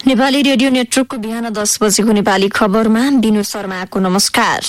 Nepali radio नेटवर्कको बिहान 10 बजेको नेपाली खबरमा बिनु शर्माको नमस्कार।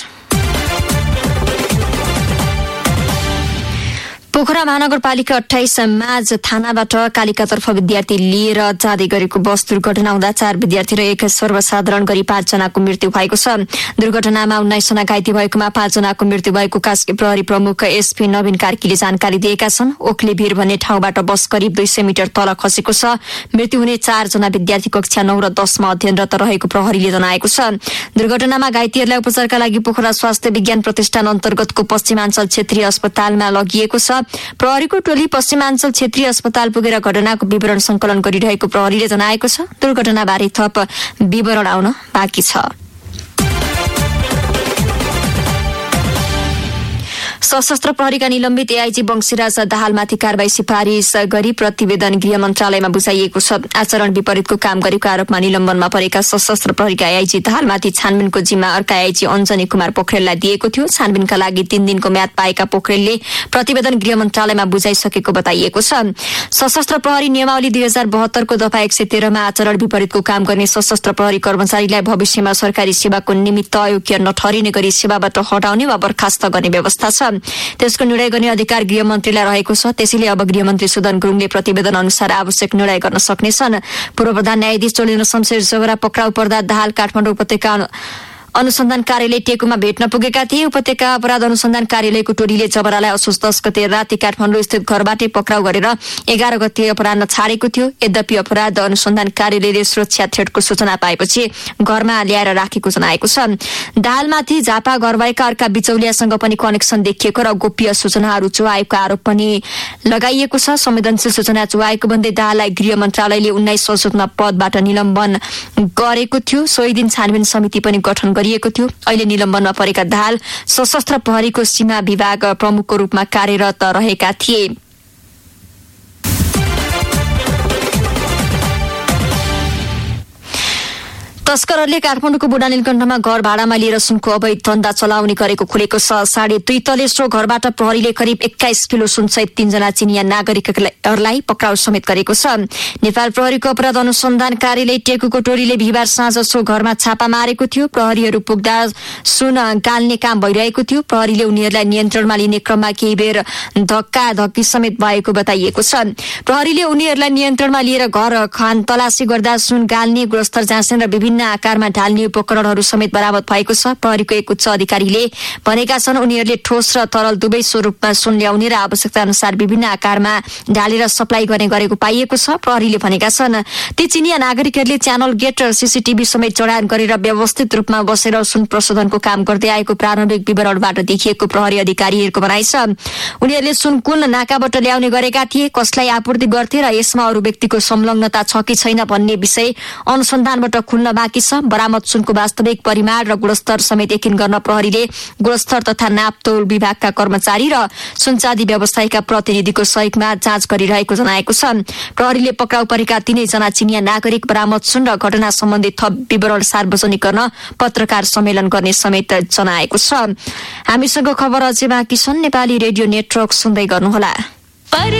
पोखरा महानगरपालिका 28 माझ थानाबाट कालिकातर्फ विद्यार्थी लिएर जाँदै गरेको बस दुर्घटना हुँदा 4 विद्यार्थी र एक सर्वसाधारण गरी 5 जनाको मृत्यु भएको छ। दुर्घटनामा 19 जना घाइते भएकोमा 5 जनाको मृत्यु भएको कास्की प्रहरी प्रमुख एसपी नवीन कार्कीले जानकारी दिएका छन्। ओखली भिर भन्ने ठाउँबाट बस करिब 200 मिटर तल खसेको छ। मृत्यु हुने 4 जना विद्यार्थी कक्षा 9 र 10 मा अध्ययनरत रहेको प्रहरीले जनाएको छ। दुर्घटनामा घाइतेहरूलाई उपचारका लागि पोखरा स्वास्थ्य विज्ञान प्रतिष्ठान अन्तर्गतको पश्चिमाञ्चल क्षेत्रीय अस्पतालमा लगिएको छ। प्रहरीको टोली पश्चिमाञ्चल क्षेत्रीय अस्पताल पुगेर घटनाको विवरण संकलन गरिरहेको प्रहरीले जनाएको छ। दुर्घटनाबारे थप विवरण आउन बाँकी छ। सशस्त्र प्रहरीका निलम्बित एआईजी वंशीराज दाहालमाथि कारबाही सिफारिस गरी प्रतिवेदन गृह मन्त्रालयमा बुझाइएको छ। आचरण विपरीतको काम गरेको आरोपमा निलम्बनमा परेका सशस्त्र प्रहरीका एआईजी दाहालमाथि छानबिनको जिम्मा अर्का एआईजी अञ्जनी कुमार पोखरेललाई दिएको थियो। छानबिनका लागि 3 दिनको म्याद पाएका पोखरेलले प्रतिवेदन गृह मन्त्रालयमा बुझाइसकेको बताइएको छ। सशस्त्र प्रहरी नियमावली 2072 को दफा 113 मा आचरण विपरीतको काम गर्ने सशस्त्र प्रहरी कर्मचारीलाई भविष्यमा सरकारी सेवाको निमित्त अयोग्य नठहरिने गरी सेवाबाट हटाउने वा बर्खास्त गर्ने व्यवस्था छ। त्यसको निर्णय गर्ने अधिकार गृहमन्त्रीलाई रहेको छ। त्यसैले अब गृहमन्त्री सुदन गुरुङले प्रतिवेदन अनुसार आवश्यक निर्णय गर्न सक्नेछन्। पूर्व प्रधान न्यायाधीश चोलेन्द्र शमशेर जवरा पक्राउ पर्दा दाहाल काठमाडौँ उपत्यका अनुसन्धान कार्यालय टेकुमा भेट्न पुगेका थिए। उपत्यका अपराध अनुसन्धान कार्यालयको टोलीले जबरालाई असोज 10 गते राति काठमाडौँ स्थित घरबाटै पक्राउ गरेर 11 गते अपराह्न छाडेको थियो। यद्यपि अपराध अनुसन्धान कार्यालयले सुरक्षा थ्रेटको सूचना पाएपछि घरमा ल्याएर राखेको जनाएको छ। दाहालमाथि झापा घर भएका अर्का बिचौलियासँग पनि कनेक्सन देखिएको र गोप्य सूचनाहरू चुहाएको आरोप पनि लगाइएको छ। संवेदनशील सूचना चुहाएको भन्दै दाहाललाई गृह मन्त्रालयले 19 सशस्त्र पदबाट निलम्बन गरेको थियो। सोही दिन छानबिन समिति पनि गठन गरिएको थियो। अहिले निलम्बनमा परेका दाहाल सशस्त्र प्रहरीको सीमा विभाग प्रमुखको रूपमा कार्यरत रहेका थिए। तस्करहरूले काठमाडौँको बुढा नीलकण्ठमा घर भाडामा लिएर सुनको अवैध धन्दा चलाउने गरेको खुलेको छ। 2.5 तलेश्रो घरबाट प्रहरीले करिब 21 किलो सुनसहित 3 जना चिनिया नागरिकहरूलाई पक्राउ समेत गरेको छ। नेपाल प्रहरीको अपराध अनुसन्धान कार्यालय टेकुको टोलीले बिहिबार साँझ सो घरमा छापा मारेको थियो। प्रहरीहरू पुग्दा सुन गाल्ने काम भइरहेको थियो। प्रहरीले उनीहरूलाई नियन्त्रणमा लिने क्रममा केही बेर धक्का धक्की समेत भएको बताइएको छ। प्रहरीले उनीहरूलाई नियन्त्रणमा लिएर घर खान तलासी गर्दा सुन गाल्ने, गुणस्तर जाँच्ने र विभिन्न आकारमा ढाल्ने उपकरणहरू समेत बरामद भएको छ। प्रहरीको एक उच्च अधिकारीले भनेका छन् उनीहरूले ठोस र तरल दुवै स्वरूपमा सुन ल्याउने र आवश्यकता अनुसार विभिन्न आकारमा ढालेर सप्लाई गर्ने गरेको पाइएको छ। प्रहरीले भनेका छन् ती चिनिया नागरिकहरूले च्यानल गेट र सीसीटीभी समेत जडान गरेर व्यवस्थित रूपमा बसेर सुन प्रशोधनको काम गर्दै आएको प्रारम्भिक विवरणबाट देखिएको प्रहरी अधिकारीहरूको भनाइ छ। उनीहरूले सुन कुन नाकाबाट ल्याउने गरेका थिए, कसलाई आपूर्ति गर्थे र यसमा अरू व्यक्तिको संलग्नता छ कि छैन भन्ने विषय अनुसन्धानबाट खुल्न बाँकी छ। बरामद सुनको वास्तविक परिमाण र गुणस्तर समेत यकिन गर्न प्रहरीले गुणस्तर तथा नापतोल विभागका कर्मचारी र सुनचाँदी व्यवसायीका प्रतिनिधिको सहयोगमा जाँच गरिरहेको जनाएको छ। प्रहरीले पक्राउ परेका 3 जना चिनिया नागरिक, बरामद सुन र घटना सम्बन्धी थप विवरण सार्वजनिक गर्न पत्रकार सम्मेलन गर्ने समेत जनाएको छ। हामीसँग खबर अझै बाँकी छन्। नेपाली रेडियो नेटवर्क सुन्दै गर्नुहोला।